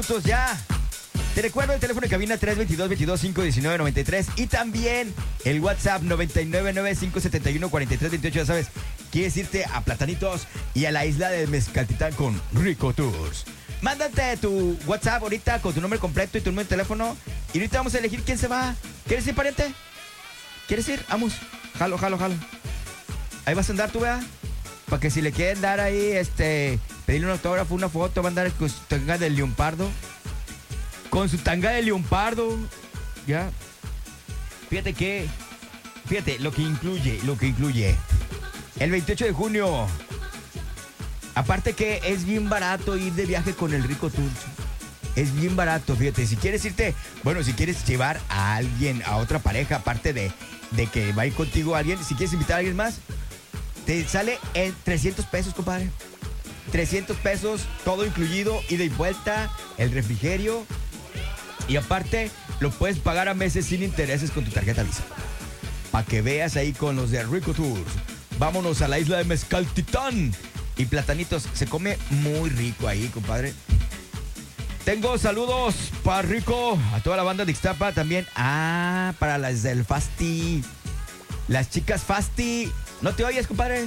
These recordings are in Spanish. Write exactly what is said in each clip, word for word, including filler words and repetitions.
Ya. Te recuerdo el teléfono de cabina tres dos dos, veintidós, cinco diecinueve, noventa y tres y también el WhatsApp noventa y nueve, nueve cinco setenta y uno, cuarenta y tres veintiocho. Ya sabes, quieres irte a Platanitos y a la isla de Mezcaltitán con Rico Tours. Mándate tu WhatsApp ahorita con tu nombre completo y tu número de teléfono y ahorita vamos a elegir quién se va. ¿Quieres ir, pariente? ¿Quieres ir? Vamos. Jalo, jalo, jalo. Ahí vas a andar tú, vea. Para que si le quieren dar ahí, este, pedirle un autógrafo, una foto, va a andar con su tanga de leopardo. Con su tanga de leopardo. Ya. Fíjate que, fíjate, lo que incluye, lo que incluye. El veintiocho de junio. Aparte que es bien barato ir de viaje con el Rico Tours. Es bien barato, fíjate. Si quieres irte, bueno, si quieres llevar a alguien, a otra pareja, aparte de, de que va a ir contigo alguien, si quieres invitar a alguien más, te sale en trescientos pesos, compadre. trescientos pesos, todo incluido, ida y vuelta, el refrigerio. Y aparte, lo puedes pagar a meses sin intereses con tu tarjeta Visa. Para que veas ahí con los de Rico Tours. Vámonos a la isla de Mezcaltitán. Y Platanitos, se come muy rico ahí, compadre. Tengo saludos para Rico, a toda la banda de Ixtapa también. Ah, para las del Fasti. Las chicas Fasti. ¿No te oyes, compadre?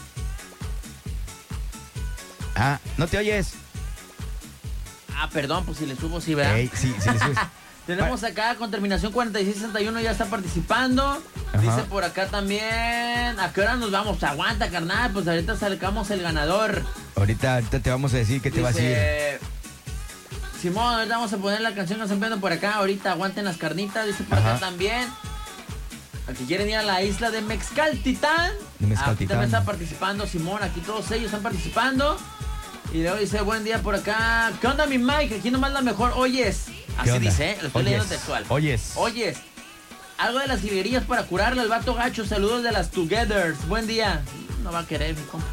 Ah, ¿no te oyes? Ah, perdón, pues si le subo, sí, ¿verdad? Ey, sí, sí le subes. Tenemos acá con terminación cuarenta y seis sesenta y uno, ya está participando. Ajá. Dice por acá también, ¿a qué hora nos vamos? Aguanta, carnal, pues ahorita sacamos el ganador. Ahorita, ahorita te vamos a decir que te vas a ir. Simón, ahorita vamos a poner la canción que están viendo por acá. Ahorita aguanten las carnitas, dice por Ajá. acá también. Aquí quieren ir a la isla de Mezcaltitán. De Mezcaltitán. Aquí también está participando Simón, aquí todos ellos están participando. Y luego dice, buen día por acá. ¿Qué onda, mi Mike? Aquí nomás la mejor. Oyes. Así dice, ¿eh? Lo estoy Oyes. leyendo textual. Oyes. Oyes. Algo de las jilguerías para curarle al vato gacho. Saludos de las Togethers. Buen día. No va a querer, mi compa.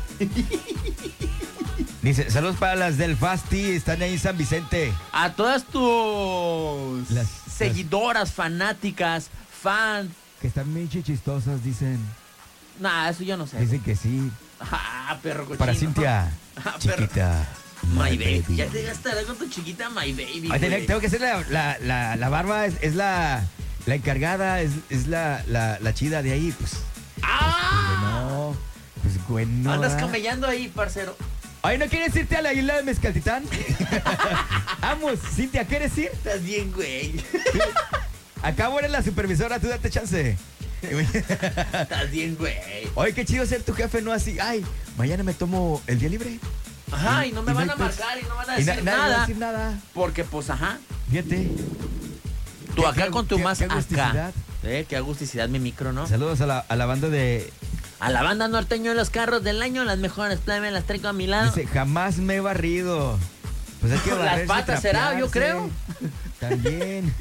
Dice, saludos para las del Fasti. Están ahí en San Vicente. A todas tus las, seguidoras, las... fanáticas, fans. Que están bien chistosas, dicen. Nah, eso yo no sé. Dicen que sí. Ah, perro cochino. Para Cintia, ah, chiquita. My, my baby. baby. Ya te gastarás con tu chiquita, my baby. Ay, tengo, tengo que hacer la, la, la, la barba, es, es la, la encargada, es, es la, la, la chida de ahí, pues. ¡Ah! Pues, no, pues bueno. Andas camellando ahí, parcero. Ay, ¿no quieres irte a la isla de Mezcaltitán? Vamos, Cintia, ¿quieres ir? Estás bien, güey. Acabo eres la supervisora, tú date chance. Estás bien, güey. Oye, qué chido ser tu jefe, no así. Ay, mañana me tomo el día libre. Ajá, y, y no me y van no a marcar y no van a decir, na- nada. No van a decir nada. Porque, pues, ajá. Fíjate. Tú acá con tu qué, más qué acá. Eh, qué agusticidad mi micro, ¿no? Saludos a la, a la banda de... A la banda norteño de los carros del año, las mejores plebes, las traigo a mi lado. Dice, jamás me he barrido. Pues hay que las patas será, yo creo. También.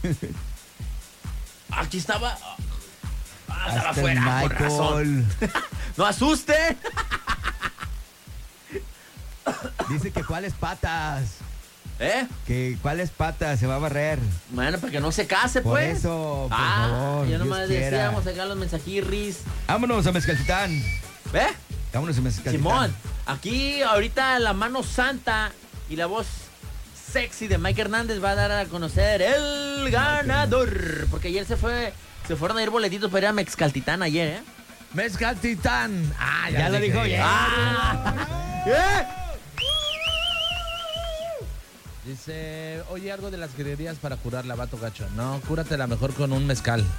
Aquí estaba... Ah, estaba afuera, por razón. ¡No asuste! Dice que cuáles patas. ¿Eh? Que cuáles patas se va a barrer. Bueno, para que no se case, por pues. Por eso, por ah, favor. Ya nomás decíamos acá los mensajirris. Vámonos a Mezcaltitán. ¿Eh? Vámonos a Mezcaltitán. Simón, aquí ahorita la mano santa y la voz sexy de Mike Hernández va a dar a conocer el ganador. Porque ayer se fue... Se fueron a ir boletitos para ir a Mezcaltitán ayer, ¿eh? Mezcaltitán. Ah, ya, ya lo dijo bien. Ah. ¿Eh? Dice, oye, algo de las jilguerías para curar la vato gacho. No, cúratela mejor con un mezcal.